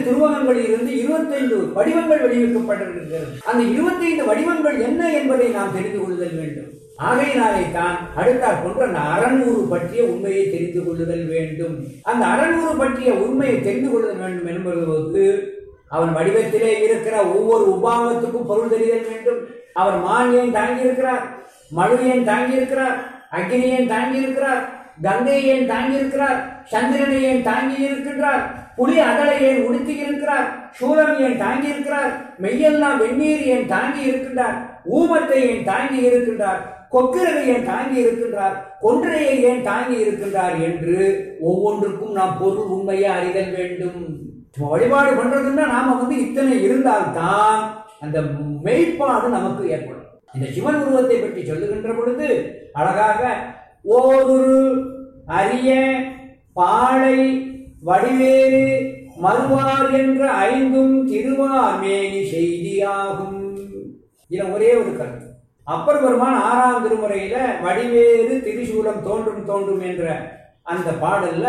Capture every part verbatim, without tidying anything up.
திருவகங்களில் இருந்து இருபத்தைந்து வடிவங்கள் வெளியிடப்பட்டிருக்கிறது. அந்த இருபத்தைந்து வடிவங்கள் என்ன என்பதை நாம் தெரிந்து கொள்ளுதல் வேண்டும். ஆகையினாலே தான் அடுத்தாற் போன்று அந்த அறநூறு பற்றிய உண்மையை தெரிந்து கொள்ளுதல் வேண்டும். அந்த அறநூறு பற்றிய உண்மையை தெரிந்து கொள்ளுதல் வேண்டும் என்பது அவன் வடிவத்திலே இருக்கிற ஒவ்வொரு உபாகத்துக்கும் பொருள் தெரிதல் வேண்டும். அவர் மான் ஏன் தாங்கி இருக்கிறார், மழு ஏன் தாங்கி இருக்கிறார், அக்னி ஏன் தாங்கி இருக்கிறார், கங்கை ஏன் தாங்கி இருக்கிறார், சந்திரனை ஏன் தாங்கி இருக்கின்றார், புலி அதலை ஏன் உடுத்தி இருக்கிறார், சூலம் ஏன் தாங்கி இருக்கிறார், மெய்யெல்லாம் வெந்நீர் ஏன் தாங்கி இருக்கின்றார், ஊமத்தை ஏன் தாங்கி இருக்கின்றார், கொக்கிரவை ஏன் தாங்கி இருக்கின்றார், கொன்றையை ஏன் தாங்கி இருக்கின்றார் என்று ஒவ்வொன்றுக்கும் நாம் பொருள் உண்மையை அறிதல் வேண்டும். வழிபாடு பண்றதுன்னா நாம வந்து இத்தனை இருந்தால்தான் அந்த மெய்ப்பாடு நமக்கு ஏற்படும். இந்த சிவன் உருவத்தை பற்றி சொல்லுகின்ற பொழுது அழகாக ஓதுரு அரிய பாழை வடிவேறு மறுவார் என்ற ஐந்தும் திருவார் மேனி செய்தியாகும். இதுல ஒரே ஒரு கருத்து. அப்பர் பெருமான் ஆறாம் திருமுறையில வடிவேறு திரிசூலம் தோன்றும் தோன்றும் என்ற அந்த பாடல்ல,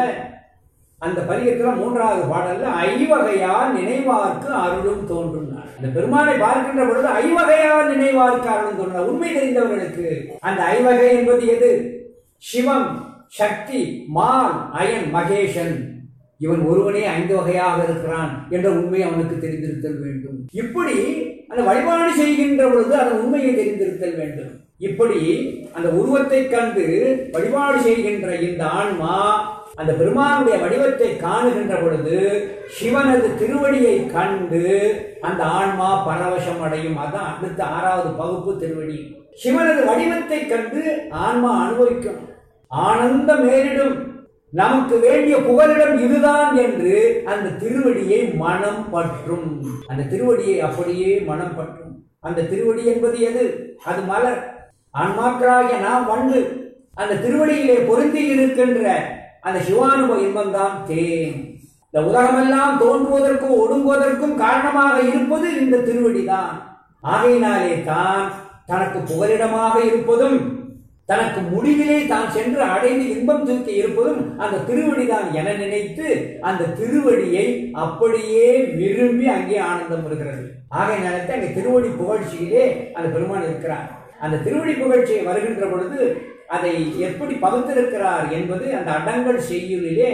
அந்த பதிகத்துல மூன்றாவது பாடல்ல ஐவகையால் நினைவார்க்கு அருளும் தோன்றும். இந்த பெருமானை பார்க்கின்ற பொழுது ஐவகையால் நினைவார்க்கு அருளும் தோன்றும். உண்மை தெரிந்தவர்களுக்கு அந்த ஐவகை என்பது எது? சிவம், சக்தி, மால், அயன், மகேஷன். இவன் ஒருவனே ஐந்து வகையாக இருக்கிறான் என்ற உண்மை அவனுக்கு தெரிந்திருத்தல் வேண்டும். இப்படி அந்த வழிபாடு செய்கின்ற பொழுது அதன் உண்மையை தெரிந்திருத்தல் வேண்டும். இப்படி அந்த உருவத்தை கண்டு வழிபாடு செய்கின்ற இந்த ஆன்மா அந்த பெருமானுடைய வடிவத்தை காணுகின்ற பொழுது சிவனது திருவடியை கண்டு அந்த ஆன்மா பரவசம் அடையும். அதான் அடுத்த ஆறாவது பகுப்பு திருவடி. சிவனது வடிவத்தை கண்டு ஆன்மா அனுபவிக்கும், ஆனந்தம் மேலிடும், நமக்கு வேண்டிய புகலிடம் இதுதான் என்று அந்த திருவடியை மனம் பற்றும். அந்த திருவடியை அப்படியே மனம் பற்றும். அந்த திருவடி என்பது எது? அது மலர். ஆன்மாக்களாகிய நாம் வந்து அந்த திருவடியிலே பொருந்தி இருக்கின்ற அந்த சிவானுபவ இன்பம் தான் தேன். இந்த உலகமெல்லாம் தோன்றுவதற்கும் ஒடுங்குவதற்கும் காரணமாக இருப்பது இந்த திருவடி தான். ஆகையினாலே தான் தனக்கு புகலிடமாக இருப்பதும் தனக்கு முடிவிலே தான் சென்று அடைந்து இன்பம் தூக்கி இருப்பதும் அந்த திருவடி தான் என நினைத்து அந்த திருவடியை அப்படியே விரும்பி அங்கே ஆனந்தம் வருகிறது. ஆகையினாலே அங்கே திருவடி புகழ்ச்சியிலே அந்த பெருமான் இருக்கிறார். அந்த திருவடி புகழ்ச்சியை வருகின்ற பொழுது அதை எப்படி பகுத்திருக்கிறார் என்பது அந்த அடங்கல் செய்யுளிலே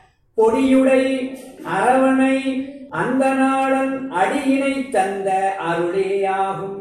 பொடியுடை அரவணை அந்த நாடன் அடியினை தந்த அருளேயாகும்.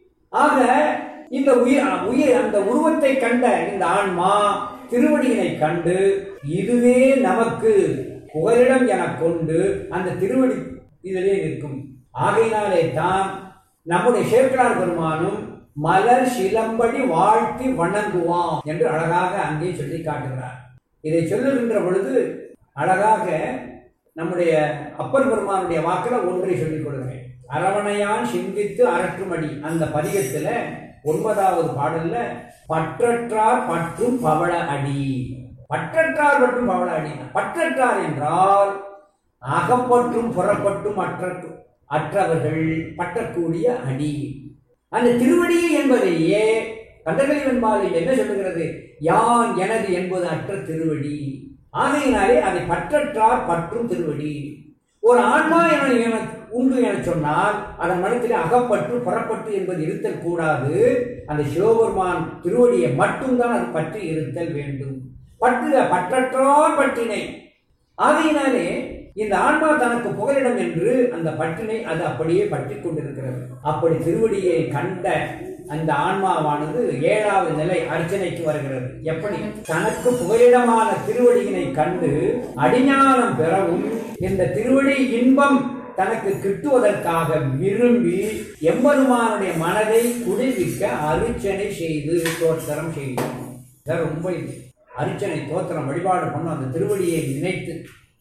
ஆக இந்த உயிர் உயிர் அந்த உருவத்தை கண்ட இந்த ஆன்மா திருவடியினை கண்டு இதுவே நமக்கு புகலிடம் என கொண்டு அந்த திருவடி இதிலே நிற்கும். ஆகையினாலே தான் நம்முடைய சேக்கிழார் பெருமானும் மலர் சிலம்படி வாழ்த்தி வணங்குவான் என்று அழகாக அங்கே சொல்லி காட்டுகிறார். இதை சொல்லுகின்ற பொழுது அழகாக நம்முடைய அப்பர் பெருமானுடைய வாக்கில ஒன்றை சொல்லிக் கொடுக்கிறேன். அரவணையான் சிந்தித்து அரற்றுமடி அந்த பதிகத்துல ஒன்பதாவது பாடல்ல பற்றற்றார் பற்றும் பவள அடி. பற்றற்றார் பற்றும் பவள அடி. பற்றற்றார் என்றால் அகப்பற்றும் புறப்பட்டும் அற்ற அற்றவர்கள் பற்றக்கூடிய அடி. அந்த திருவடி என்பதையே கந்தகளி வெண்பாவில் என்ன சொல்லுகிறது? யான் எனது என்பது அற்ற திருவடி. ஆகையினாலே அதை பற்றற்றார் பற்றும் திருவடி. ஒரு ஆன்மா என உண்டு என சொன்னால் அதன் மனத்திலே அகப்பற்று புறப்பட்டு என்பது இருத்தல் கூடாது. அந்த சிவபெருமான் திருவடியை மட்டும்தான் அது பற்றி இருத்தல் வேண்டும். பற்று பற்றற்றார் பற்றினை. ஆகையினாலே இந்த ஆன்மா தனக்கு புகலிடம் என்று அந்த பற்றினை அது அப்படியே பற்றி கொண்டிருக்கிறது. அப்படி திருவடியை கண்ட அந்த ஆன்மாவானது ஏழாவது நிலை அர்ச்சனைக்கு வருகிறது. எப்படி? தனக்கு புகலிடமான திருவடியினை கண்டு அடிஞானம் பெறவும் இந்த திருவடி இன்பம் தனக்கு கிட்டுவதற்காக விரும்பி எம்பெருமானுடைய மனதை குடிவிக்க அர்ச்சனை செய்து தோத்திரம் செய்யும். ரொம்ப அர்ச்சனை தோத்திரம் வழிபாடு பண்ணும் அந்த திருவடியை நினைத்து.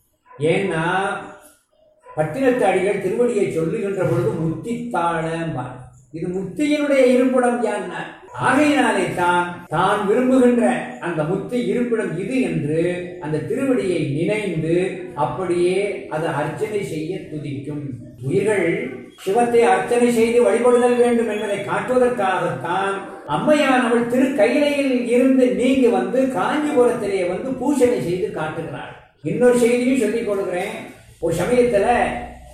ஏன்னா பட்டினத்து அடிகள் திருவடியை சொல்லுகின்ற பொழுது முத்தித்தாழம்பார். இது முத்தியினுடைய இருப்பிடம் யான். ஆகையினாலே தான் தான் விரும்புகின்ற அந்த முத்தி இருப்பிடம் இது என்று அந்த திருவடியை நினைந்து அப்படியே அதை அர்ச்சனை செய்ய துதிக்கும். உயிர்கள் சிவத்தை அர்ச்சனை செய்து வழிபடுதல் வேண்டும் என்பதை காட்டுவதற்காகத்தான் அம்மையானவள் திரு கையிலையில் இருந்து நீங்கி வந்து காஞ்சிபுரத்திலே வந்து பூசனை செய்து காட்டுகிறாள். இன்னொரு செய்தியும் சொல்லிக் கொடுக்கிறேன். ஒரு சமயத்துல